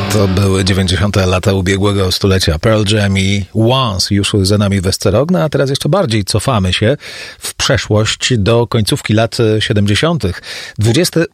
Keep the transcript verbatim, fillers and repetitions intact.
To były dziewięćdziesiąte lata ubiegłego stulecia. Pearl Jam i Once już za nami Wesce Rogna, a teraz jeszcze bardziej cofamy się w przeszłość do końcówki lat siedemdziesiątych. dwudziesty